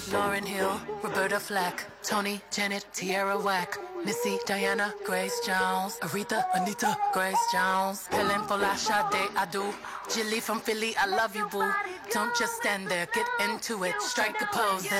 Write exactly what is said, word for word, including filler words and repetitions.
Lauryn Hill, Roberta Flack, Tony, Janet, Tierra Whack, Missy, Diana, Grace Jones, Aretha, Anita, Grace Jones, Helen Fola, Sade, Adu, Jilly from Philly, I love you, boo. Don't just stand there, get into it, strike a pose.